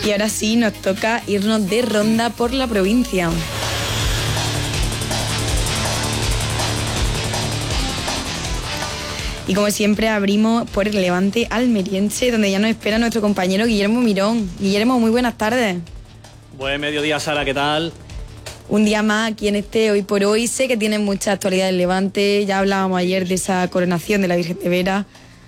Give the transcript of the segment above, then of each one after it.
Y ahora sí, nos toca irnos de ronda por la provincia. Y como siempre abrimos por el Levante almeriense, donde ya nos espera nuestro compañero Guillermo Mirón. Guillermo, muy buenas tardes. Buen mediodía, Sara, ¿qué tal? Un día más aquí en este Hoy por Hoy. Sé que tiene mucha actualidad el Levante. Ya hablábamos ayer de esa coronación de la Virgen de Vera.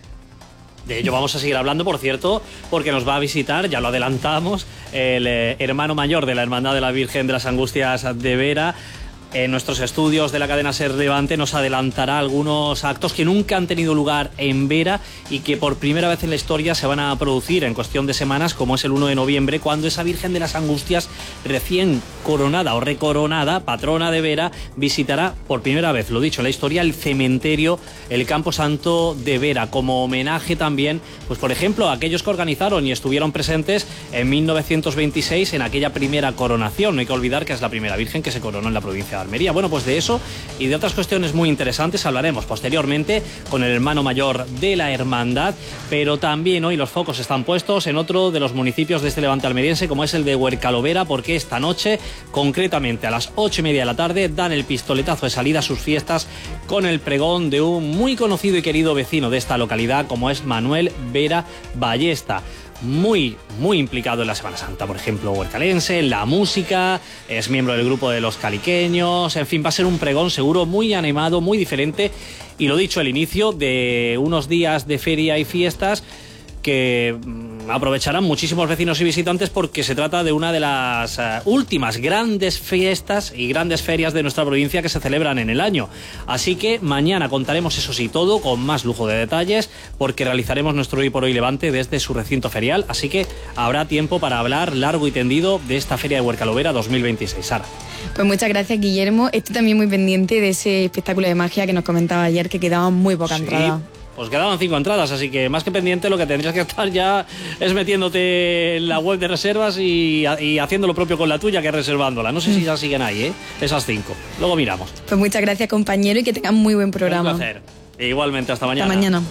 De ello vamos a seguir hablando, por cierto, porque nos va a visitar, ya lo adelantamos, el hermano mayor de la Hermandad de la Virgen de las Angustias de Vera. En nuestros estudios de la cadena SER Levante nos adelantará algunos actos que nunca han tenido lugar en Vera y que por primera vez en la historia se van a producir en cuestión de semanas, como es el 1 de noviembre, cuando esa Virgen de las Angustias, recién coronada o recoronada, patrona de Vera, visitará por primera vez, lo dicho en la historia, el cementerio, el Campo Santo de Vera, como homenaje también, pues por ejemplo, a aquellos que organizaron y estuvieron presentes en 1926 en aquella primera coronación. No hay que olvidar que es la primera Virgen que se coronó en la provincia de Almería. Bueno, pues de eso y de otras cuestiones muy interesantes hablaremos posteriormente con el hermano mayor de la hermandad, pero también hoy los focos están puestos en otro de los municipios de este Levante almeriense, como es el de Huercalovera, porque esta noche, concretamente a las 8:30 de la tarde, dan el pistoletazo de salida a sus fiestas con el pregón de un muy conocido y querido vecino de esta localidad, como es Manuel Vera Ballesta. Muy implicado en la Semana Santa, por ejemplo, huercalense, en la música, es miembro del grupo de los caliqueños, en fin, va a ser un pregón seguro muy animado, muy diferente, y lo dicho, el inicio de unos días de feria y fiestas que aprovecharán muchísimos vecinos y visitantes, porque se trata de una de las últimas grandes fiestas y grandes ferias de nuestra provincia que se celebran en el año. Así que mañana contaremos, eso sí, todo con más lujo de detalles, porque realizaremos nuestro Hoy por Hoy Levante desde su recinto ferial, así que habrá tiempo para hablar largo y tendido de esta Feria de Huercalovera 2026. Sara. Pues muchas gracias, Guillermo. Estoy también muy pendiente de ese espectáculo de magia que nos comentaba ayer, que quedaban muy pocas entradas. Pues quedaban 5 entradas, así que más que pendiente, lo que tendrías que estar ya es metiéndote en la web de reservas y haciendo lo propio con la tuya, que reservándola. No sé si ya siguen ahí, esas 5. Luego miramos. Pues muchas gracias, compañero, y que tengan muy buen programa. Un placer. Igualmente, hasta mañana. Hasta mañana.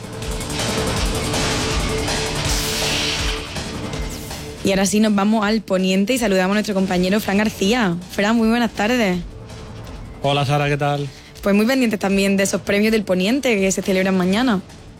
Y ahora sí nos vamos al poniente y saludamos a nuestro compañero Fran García. Fran, muy buenas tardes. Hola, Sara, ¿qué tal? Pues muy pendientes también de esos premios del poniente que se celebran mañana.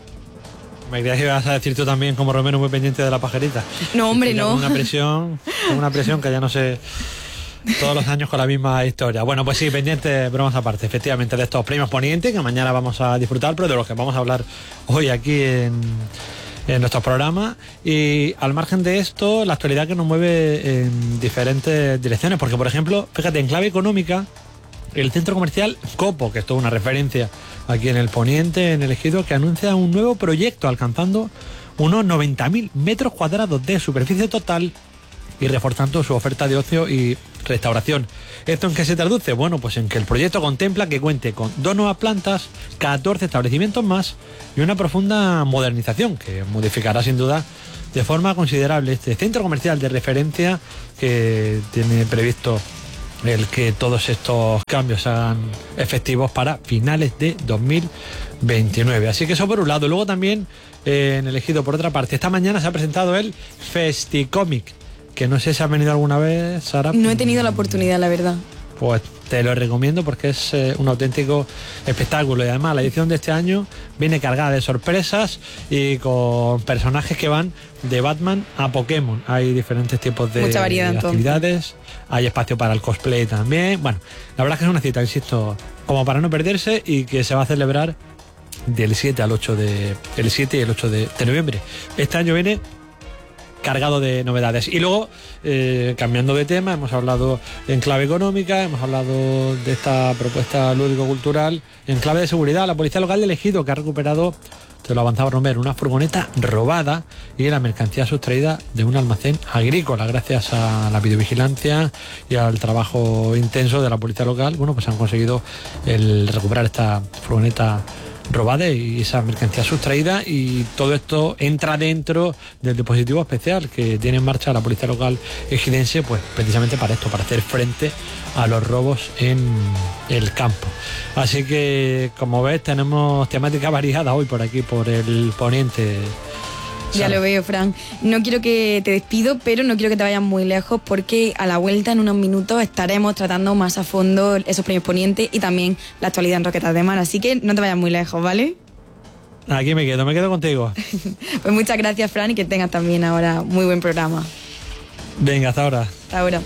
Me creías que ibas a decir tú también, como Romero, muy pendiente de la pajerita. No, hombre, no. Una presión que ya no sé, todos los años con la misma historia. Bueno, pues sí, pendiente, bromas aparte, efectivamente, de estos premios poniente que mañana vamos a disfrutar, pero de los que vamos a hablar hoy aquí en nuestros programas. Y al margen de esto, la actualidad que nos mueve en diferentes direcciones, porque por ejemplo, fíjate, en clave económica, el centro comercial Copo, que es toda una referencia aquí en el poniente, en el Ejido, que anuncia un nuevo proyecto alcanzando unos 90.000 metros cuadrados de superficie total y reforzando su oferta de ocio y restauración. ¿Esto en qué se traduce? Bueno, pues en que el proyecto contempla que cuente con 2 nuevas plantas, 14 establecimientos más y una profunda modernización que modificará sin duda de forma considerable este centro comercial de referencia, que tiene previsto el que todos estos cambios sean efectivos para finales de 2029. Así que eso por un lado. Luego también en el Ejido, por otra parte, esta mañana se ha presentado el Festicomic, que no sé si has venido alguna vez, Sara. No he tenido la oportunidad, la verdad. Pues te lo recomiendo porque es un auténtico espectáculo, y además la edición de este año viene cargada de sorpresas y con personajes que van de Batman a Pokémon. Hay diferentes tipos de mucha variedad, actividades, entonces. Hay espacio para el cosplay también. Bueno, la verdad es que es una cita, insisto, como para no perderse, y que se va a celebrar del 7 al 8 de el 7 y el 8 de noviembre. Este año viene cargado de novedades. Y luego, cambiando de tema, hemos hablado en clave económica, hemos hablado de esta propuesta lúdico-cultural. En clave de seguridad, la Policía Local de Ejido, que ha recuperado, te lo avanzaba Romero, una furgoneta robada y la mercancía sustraída de un almacén agrícola. Gracias a la videovigilancia y al trabajo intenso de la Policía Local, bueno, pues han conseguido el recuperar esta furgoneta robada y esa mercancía sustraída, y todo esto entra dentro del dispositivo especial que tiene en marcha la Policía Local ejidense, pues precisamente para esto, para hacer frente a los robos en el campo. Así que, como ves, tenemos temática variada hoy por aquí, por el poniente, Ya lo veo, Fran. No quiero que te despido, pero no quiero que te vayas muy lejos porque a la vuelta en unos minutos estaremos tratando más a fondo esos premios Poniente y también la actualidad en Roquetas de Mar, así que no te vayas muy lejos, ¿vale? Aquí me quedo contigo. Pues muchas gracias, Fran, y que tengas también ahora muy buen programa. Venga, hasta ahora. Hasta ahora.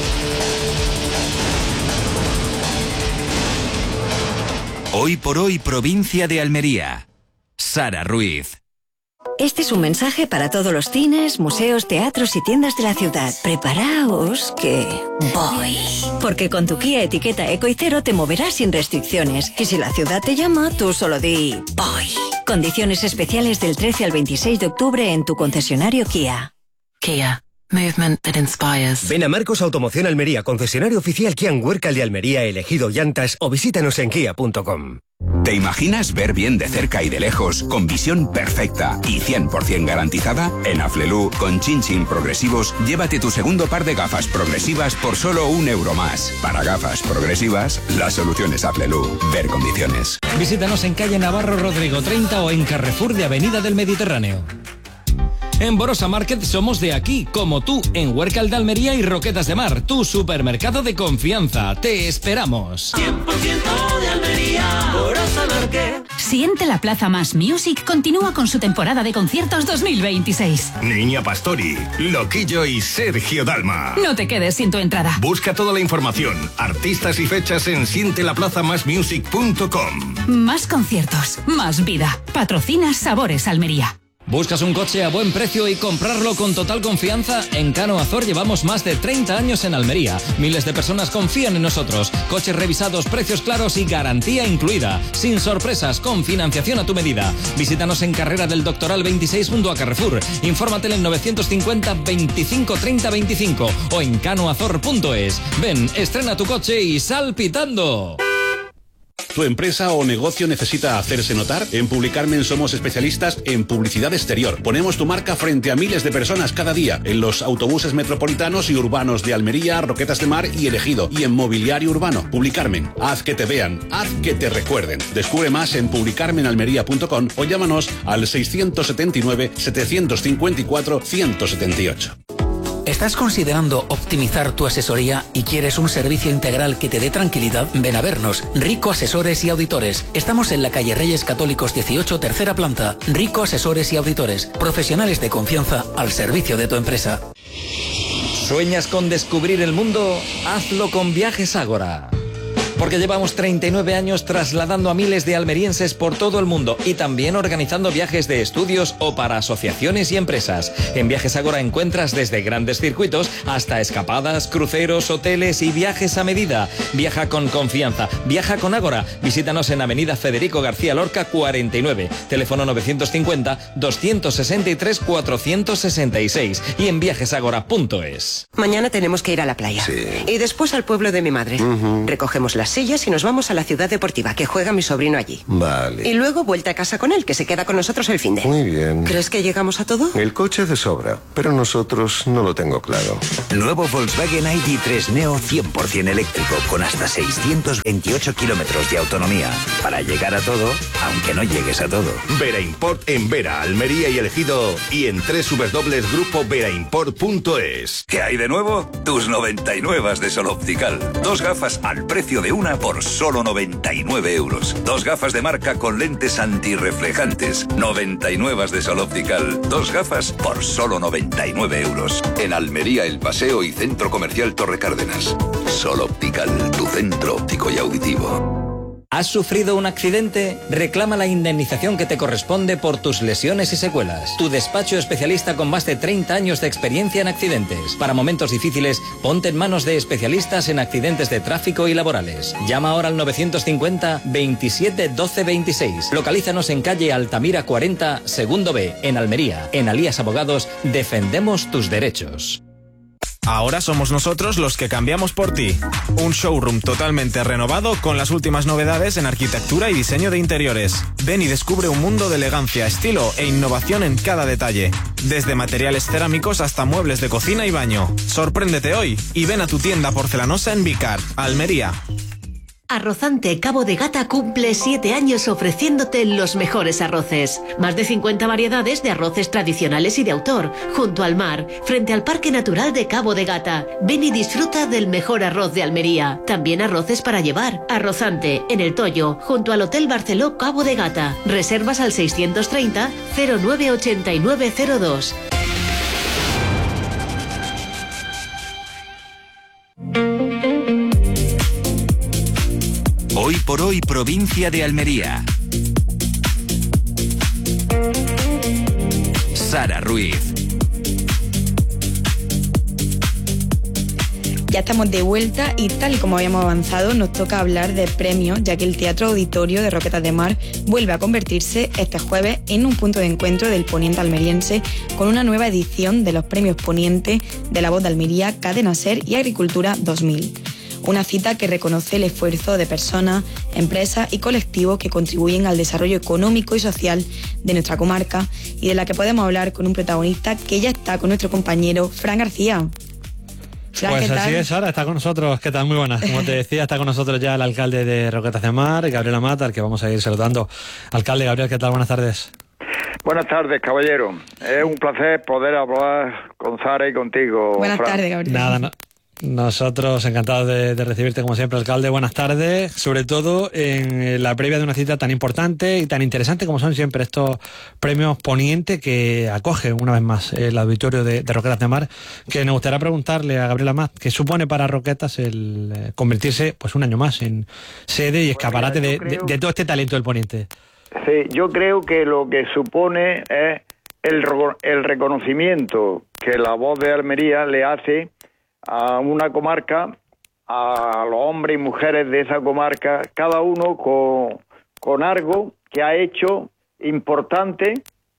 Hoy por hoy, provincia de Almería. Sara Ruiz. Este es un mensaje para todos los cines, museos, teatros y tiendas de la ciudad. Preparaos que voy. Porque con tu Kia Etiqueta Eco y Cero te moverás sin restricciones. Y si la ciudad te llama, tú solo di voy. Condiciones especiales del 13 al 26 de octubre en tu concesionario Kia. Kia. Movement that inspires. Ven a Marcos Automoción Almería, concesionario oficial Kia en Huércal de Almería, elegido llantas, o visítanos en kia.com. ¿Te imaginas ver bien de cerca y de lejos, con visión perfecta y 100% garantizada? En Aflelu, con Chin Chin Progresivos, llévate tu segundo par de gafas progresivas por solo €1 más. Para gafas progresivas, la solución es Aflelu. Ver condiciones. Visítanos en calle Navarro Rodrigo 30 o en Carrefour de Avenida del Mediterráneo. En Borosa Market somos de aquí, como tú, en Huércal de Almería y Roquetas de Mar, tu supermercado de confianza. Te esperamos. 100% de Almería, Borosa Market. Siente la Plaza Más Music continúa con su temporada de conciertos 2026. Niña Pastori, Loquillo y Sergio Dalma. No te quedes sin tu entrada. Busca toda la información, artistas y fechas en sientelaplazamasmusic.com. Más conciertos, más vida. Patrocina Sabores Almería. ¿Buscas un coche a buen precio y comprarlo con total confianza? En Cano Azor llevamos más de 30 años en Almería. Miles de personas confían en nosotros. Coches revisados, precios claros y garantía incluida. Sin sorpresas, con financiación a tu medida. Visítanos en Carrera del Doctoral 26 junto a Carrefour. Infórmate en el 950 25 30 25 o en canoazor.es. Ven, estrena tu coche y sal pitando. ¿Tu empresa o negocio necesita hacerse notar? En Publicarmen somos especialistas en publicidad exterior. Ponemos tu marca frente a miles de personas cada día en los autobuses metropolitanos y urbanos de Almería, Roquetas de Mar y El Ejido, y en mobiliario urbano. Publicarmen. Haz que te vean, haz que te recuerden. Descubre más en publicarmenalmería.com o llámanos al 679 754 178. ¿Estás considerando optimizar tu asesoría y quieres un servicio integral que te dé tranquilidad? Ven a vernos, Rico Asesores y Auditores. Estamos en la calle Reyes Católicos 18, tercera planta. Rico Asesores y Auditores, profesionales de confianza al servicio de tu empresa. ¿Sueñas con descubrir el mundo? Hazlo con Viajes Ágora. Porque llevamos 39 años trasladando a miles de almerienses por todo el mundo y también organizando viajes de estudios o para asociaciones y empresas. En Viajes Ágora encuentras desde grandes circuitos hasta escapadas, cruceros, hoteles y viajes a medida. Viaja con confianza, viaja con Ágora. Visítanos en Avenida Federico García Lorca 49, teléfono 950 263 466 y en viajesagora.es. Mañana tenemos que ir a la playa. Sí. Y después al pueblo de mi madre. Recogemos las sillas y nos vamos a la ciudad deportiva, que juega mi sobrino allí. Vale. Y luego vuelta a casa con él, que se queda con nosotros el finde. Muy bien. ¿Crees que llegamos a todo? El coche de sobra, pero nosotros no lo tengo claro. Nuevo Volkswagen ID3 Neo 100% eléctrico, con hasta 628 kilómetros de autonomía. Para llegar a todo, aunque no llegues a todo. Vera Import en Vera, Almería y El Ejido, y en www.grupoveraImport.es. ¿Qué hay de nuevo? Tus 99 de Sol Optical. 2 gafas al precio de una por solo 99 euros. 2 gafas de marca con lentes antirreflejantes. 99 de Sol Optical. 2 gafas por solo 99 euros. En Almería, El Paseo y Centro Comercial Torre Cárdenas. Sol Optical, tu centro óptico y auditivo. ¿Has sufrido un accidente? Reclama la indemnización que te corresponde por tus lesiones y secuelas. Tu despacho especialista con más de 30 años de experiencia en accidentes. Para momentos difíciles, ponte en manos de especialistas en accidentes de tráfico y laborales. Llama ahora al 950 27 12 26. Localízanos en calle Altamira 40, segundo B, en Almería. En Alías Abogados, defendemos tus derechos. Ahora somos nosotros los que cambiamos por ti. Un showroom totalmente renovado con las últimas novedades en arquitectura y diseño de interiores. Ven y descubre un mundo de elegancia, estilo e innovación en cada detalle. Desde materiales cerámicos hasta muebles de cocina y baño. Sorpréndete hoy y ven a tu tienda porcelanosa en Vicar, Almería. Arrozante Cabo de Gata cumple 7 años ofreciéndote los mejores arroces. Más de 50 variedades de arroces tradicionales y de autor, junto al mar, frente al Parque Natural de Cabo de Gata. Ven y disfruta del mejor arroz de Almería. También arroces para llevar. Arrozante, en El Toyo, junto al Hotel Barceló Cabo de Gata. Reservas al 630 098902. Hoy por hoy, provincia de Almería. Sara Ruiz. Ya estamos de vuelta y tal y como habíamos avanzado nos toca hablar de premios, ya que el Teatro Auditorio de Roquetas de Mar vuelve a convertirse este jueves en un punto de encuentro del poniente almeriense con una nueva edición de los premios Poniente de La Voz de Almería, Cadena Ser y Agricultura 2000. Una cita que reconoce el esfuerzo de personas, empresas y colectivos que contribuyen al desarrollo económico y social de nuestra comarca y de la que podemos hablar con un protagonista que ya está con nuestro compañero Fran García. Fran, pues ¿qué tal? así es, Sara, está con nosotros. ¿Qué tal? Muy buenas. Como te decía, está con nosotros ya el alcalde de Roquetas de Mar, Gabriel Amat, al que vamos a ir saludando. Alcalde Gabriel, ¿qué tal? Buenas tardes. Buenas tardes, caballero. Es un placer poder hablar con Sara y contigo, Buenas Fran. tardes, Gabriel. Nada, no. Nosotros encantados de recibirte como siempre, alcalde. Buenas tardes, sobre todo en la previa de una cita tan importante y tan interesante como son siempre estos premios Poniente que acoge una vez más el auditorio de Roquetas de Mar, que nos gustaría preguntarle a Gabriel Amat qué supone para Roquetas el convertirse pues un año más en sede y escaparate de todo este talento del Poniente. Sí, yo creo que lo que supone es el reconocimiento que La Voz de Almería le hace a una comarca, a los hombres y mujeres de esa comarca, cada uno con algo que ha hecho importante,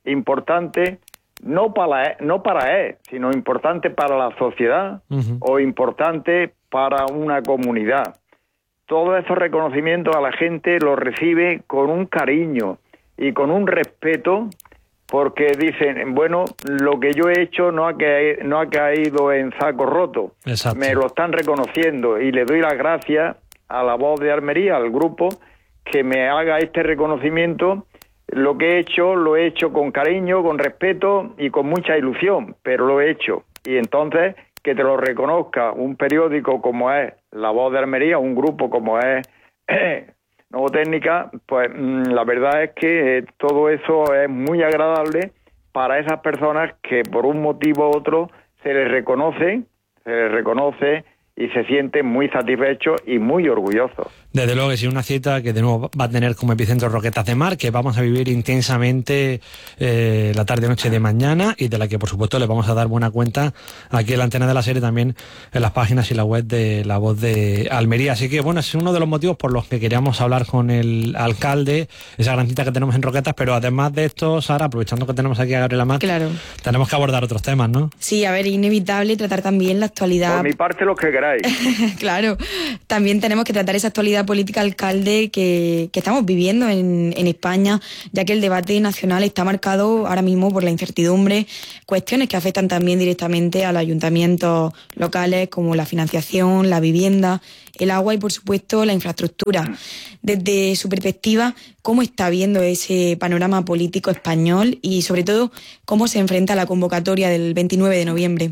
no para él, sino importante para la sociedad o importante para una comunidad. Todos esos reconocimientos a la gente los recibe con un cariño y con un respeto, porque dicen, bueno, lo que yo he hecho no ha caído en saco roto. Exacto. Me lo están reconociendo y le doy las gracias a La Voz de Almería, al grupo, que me haga este reconocimiento. Lo que he hecho, lo he hecho con cariño, con respeto y con mucha ilusión, pero lo he hecho. Y entonces, que te lo reconozca un periódico como es La Voz de Almería, un grupo como es Nuevo Técnica, pues la verdad es que todo eso es muy agradable para esas personas que por un motivo u otro se les reconoce y se sienten muy satisfechos y muy orgullosos. Desde luego que sí, una cita que de nuevo va a tener como epicentro Roquetas de Mar, que vamos a vivir intensamente la tarde-noche de mañana y de la que por supuesto le vamos a dar buena cuenta aquí en la antena de la serie, también en las páginas y la web de La Voz de Almería. Así que bueno, es uno de los motivos por los que queríamos hablar con el alcalde, esa gran cita que tenemos en Roquetas, pero además de esto, Sara, aprovechando que tenemos aquí a Gabriel Amat, claro, tenemos que abordar otros temas, ¿no? Sí, a ver, inevitable tratar también la actualidad. Por mi parte, lo que queráis. Claro, también tenemos que tratar esa actualidad política, alcalde, que estamos viviendo en España, ya que el debate nacional está marcado ahora mismo por la incertidumbre, cuestiones que afectan también directamente a los ayuntamientos locales, como la financiación, la vivienda, el agua y, por supuesto, la infraestructura. Desde su perspectiva, ¿cómo está viendo ese panorama político español y, sobre todo, cómo se enfrenta a la convocatoria del 29 de noviembre?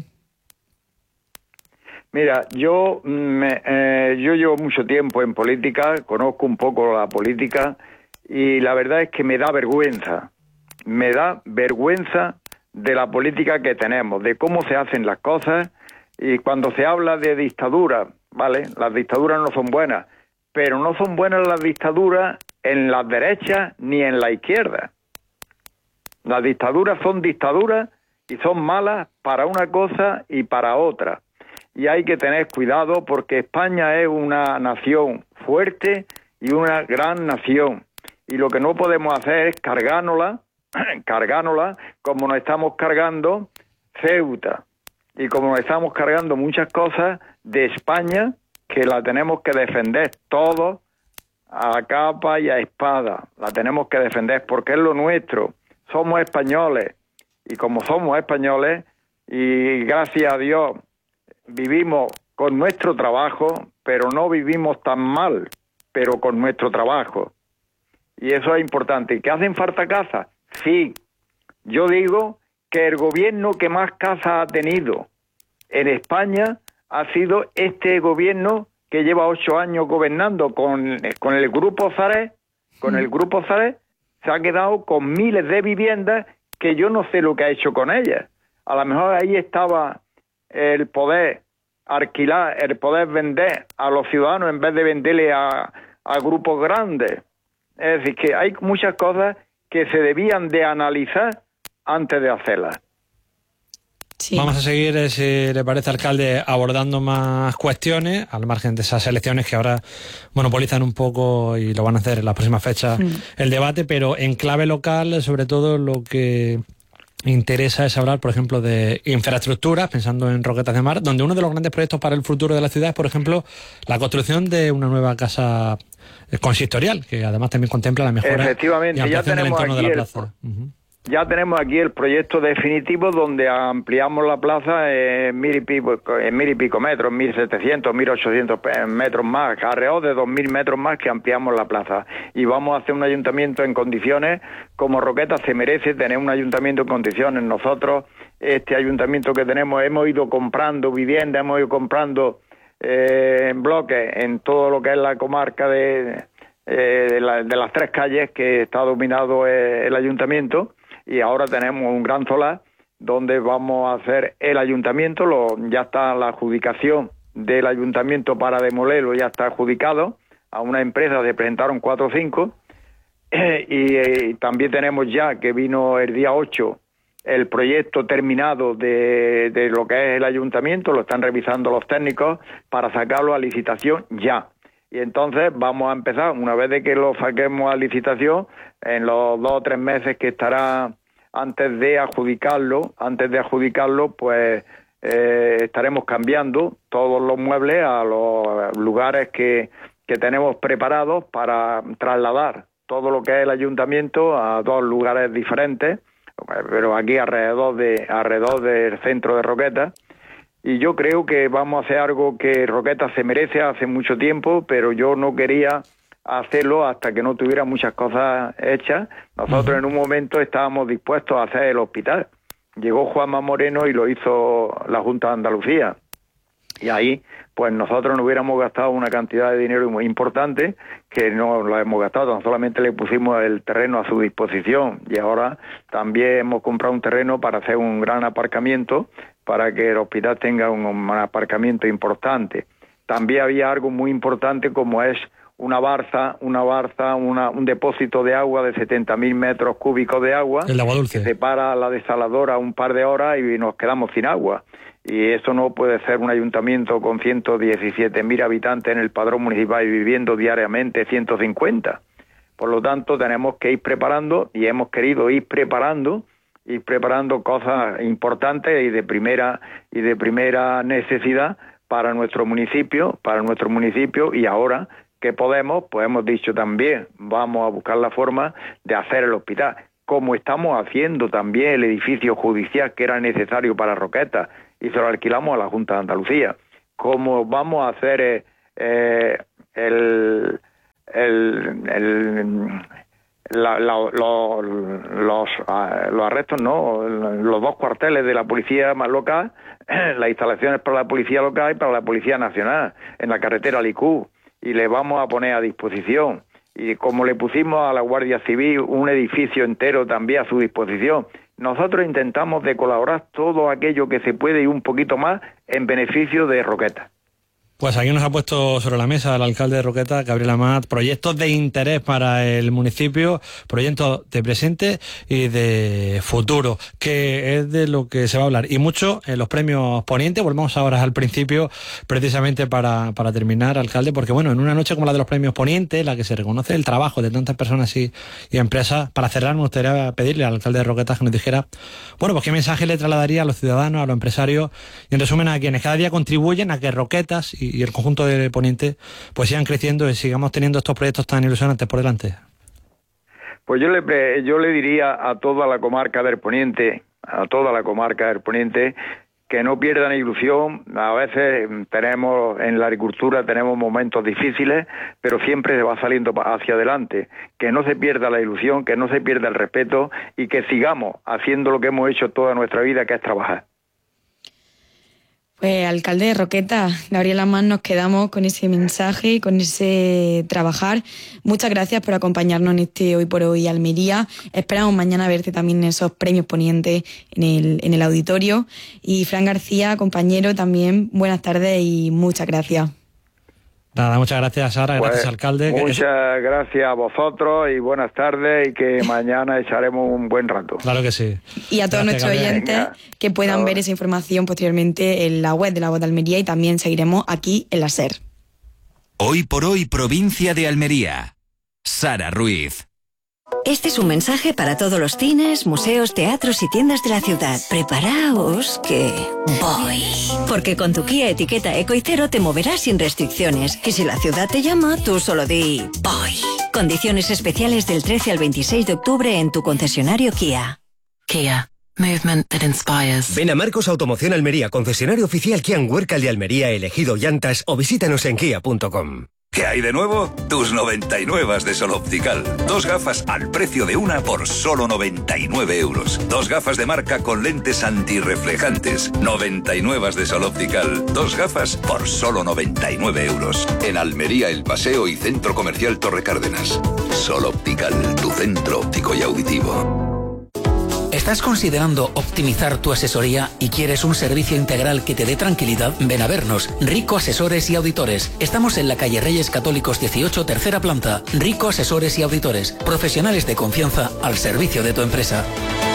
Mira, yo llevo mucho tiempo en política, conozco un poco la política y la verdad es que me da vergüenza de la política que tenemos, de cómo se hacen las cosas. Y cuando se habla de dictadura, ¿vale? Las dictaduras no son buenas, pero no son buenas las dictaduras en las derechas ni en la izquierda. Las dictaduras son dictaduras y son malas para una cosa y para otra. Y hay que tener cuidado porque España es una nación fuerte y una gran nación. Y lo que no podemos hacer es cargándola como nos estamos cargando Ceuta. Y como nos estamos cargando muchas cosas de España, que la tenemos que defender todos a capa y a espada. La tenemos que defender porque es lo nuestro. Somos españoles. Y como somos españoles, y gracias a Dios, vivimos con nuestro trabajo, pero no vivimos tan mal pero con nuestro trabajo. Y eso es importante. ¿Que hacen falta casas? Sí. Yo digo que el gobierno que más casas ha tenido en España ha sido este gobierno que lleva 8 años gobernando con el Grupo Zaret. Con el Grupo Zaret se ha quedado con miles de viviendas que yo no sé lo que ha hecho con ellas. A lo mejor ahí estaba el poder alquilar, el poder vender a los ciudadanos en vez de venderle a grupos grandes. Es decir, que hay muchas cosas que se debían de analizar antes de hacerlas. Sí. Vamos a seguir, si le parece, alcalde, abordando más cuestiones, al margen de esas elecciones que ahora monopolizan un poco y lo van a hacer en las próximas fechas el debate, pero en clave local, sobre todo, lo que interesa es hablar, por ejemplo, de infraestructuras, pensando en Roquetas de Mar, donde uno de los grandes proyectos para el futuro de la ciudad es, por ejemplo, la construcción de una nueva casa consistorial, que además también contempla la mejora Efectivamente, y ampliación del entorno de la plaza. Ya tenemos aquí el proyecto definitivo donde ampliamos la plaza en mil y pico metros, 1.700, 1.800 metros más, alrededor de 2.000 metros más que ampliamos la plaza. Y vamos a hacer un ayuntamiento en condiciones como Roquetas se merece tener un ayuntamiento en condiciones. Nosotros, este ayuntamiento que tenemos, hemos ido comprando viviendas, hemos ido comprando bloques en todo lo que es la comarca de las 3 calles que está dominado el ayuntamiento. Y ahora tenemos un gran solar donde vamos a hacer el ayuntamiento, ya está la adjudicación del ayuntamiento para demolerlo, ya está adjudicado a una empresa, se presentaron 4 o 5, y también tenemos ya que vino el día 8 el proyecto terminado de lo que es el ayuntamiento, lo están revisando los técnicos para sacarlo a licitación ya. Y entonces vamos a empezar, una vez de que lo saquemos a licitación, en los 2 o 3 meses que estará antes de adjudicarlo, pues estaremos cambiando todos los muebles a los lugares que tenemos preparados para trasladar todo lo que es el ayuntamiento a 2 lugares diferentes, pero aquí alrededor del centro de Roquetas. Y yo creo que vamos a hacer algo que Roquetas se merece hace mucho tiempo, pero yo no quería hacerlo hasta que no tuviera muchas cosas hechas. Nosotros en un momento estábamos dispuestos a hacer el hospital. Llegó Juanma Moreno y lo hizo la Junta de Andalucía. Y ahí, pues nosotros no hubiéramos gastado una cantidad de dinero muy importante, que no lo hemos gastado, tan solamente le pusimos el terreno a su disposición. Y ahora también hemos comprado un terreno para hacer un gran aparcamiento, para que el hospital tenga un aparcamiento importante. También había algo muy importante como es un depósito de agua de 70.000 metros cúbicos de agua, el agua dulce, que separa la desaladora un par de horas y nos quedamos sin agua. Y eso no puede ser un ayuntamiento con 117.000 habitantes en el padrón municipal y viviendo diariamente 150. Por lo tanto, tenemos que ir preparando y hemos querido ir preparando cosas importantes y de primera necesidad para nuestro municipio, y ahora que podemos, pues hemos dicho también, vamos a buscar la forma de hacer el hospital, como estamos haciendo también el edificio judicial que era necesario para Roquetas, y se lo alquilamos a la Junta de Andalucía. Como vamos a hacer los arrestos, no, los 2 cuarteles de la policía más local, las instalaciones para la policía local y para la policía nacional en la carretera Licú, y le vamos a poner a disposición, y como le pusimos a la Guardia Civil un edificio entero también a su disposición. Nosotros intentamos de colaborar todo aquello que se puede y un poquito más en beneficio de Roquetas. Pues aquí nos ha puesto sobre la mesa el alcalde de Roquetas, Gabriel Amat, proyectos de interés para el municipio, proyectos de presente y de futuro, que es de lo que se va a hablar. Y mucho en los premios Poniente. Volvemos ahora al principio, precisamente para terminar, alcalde, porque bueno, en una noche como la de los premios Poniente, en la que se reconoce el trabajo de tantas personas y empresas, para cerrar me gustaría pedirle al alcalde de Roquetas que nos dijera, bueno, pues qué mensaje le trasladaría a los ciudadanos, a los empresarios y en resumen a quienes cada día contribuyen a que Roquetas y el conjunto de Poniente pues sigan creciendo y sigamos teniendo estos proyectos tan ilusionantes por delante. Pues yo le diría a toda la comarca del Poniente, que no pierdan ilusión. A veces tenemos, en la agricultura tenemos momentos difíciles, pero siempre se va saliendo hacia adelante. Que no se pierda la ilusión, que no se pierda el respeto y que sigamos haciendo lo que hemos hecho toda nuestra vida, que es trabajar. Pues, alcalde de Roqueta, Gabriel Amán, nos quedamos con ese mensaje, con ese trabajar. Muchas gracias por acompañarnos en este Hoy por Hoy Almería. Esperamos mañana verte también en esos premios ponientes en el auditorio. Y Fran García, compañero, también buenas tardes y muchas gracias. Nada, muchas gracias, Sara, gracias, alcalde. Muchas gracias a vosotros y buenas tardes, y que mañana echaremos un buen rato. Claro que sí. Y a todos nuestros oyentes que puedan ver esa información posteriormente en la web de la Voz de Almería, y también seguiremos aquí en la SER. Hoy por Hoy, provincia de Almería. Sara Ruiz. Este es un mensaje para todos los cines, museos, teatros y tiendas de la ciudad. Preparaos que voy. Porque con tu Kia etiqueta Eco y Cero te moverás sin restricciones. Y si la ciudad te llama, tú solo di voy. Condiciones especiales del 13 al 26 de octubre en tu concesionario Kia. Kia. Movement that inspires. Ven a Marcos Automoción Almería, concesionario oficial Kia en Huércal de Almería, elegido llantas, o visítanos en kia.com. ¿Qué hay de nuevo? Tus 99 de Sol Optical. 2 gafas al precio de una por solo 99 euros. 2 gafas de marca con lentes antirreflejantes. 99 de Sol Optical. 2 gafas por solo 99 euros. En Almería, El Paseo y Centro Comercial Torre Cárdenas. Sol Optical, tu centro óptico y auditivo. ¿Estás considerando optimizar tu asesoría y quieres un servicio integral que te dé tranquilidad? Ven a vernos. Rico Asesores y Auditores. Estamos en la calle Reyes Católicos 18, tercera planta. Rico Asesores y Auditores. Profesionales de confianza al servicio de tu empresa.